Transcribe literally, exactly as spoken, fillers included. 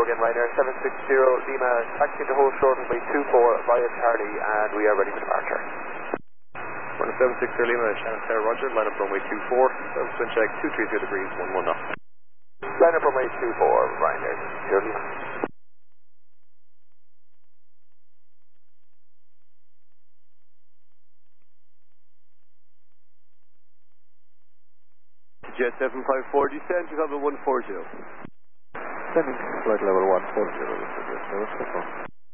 again, Ryanair seven six zero Lima, taxi to hold short runway two four via Charlie, and we are ready for departure. Runway seven six zero Lima, Shannon Tower, Roger, line up runway two four, service wind check two three zero degrees, one one knots. Line up runway two four, Ryanair zero Lima. Jet seven five four, descend to level one four zero. Descending to flight level one four zero, this is Jet seven five four.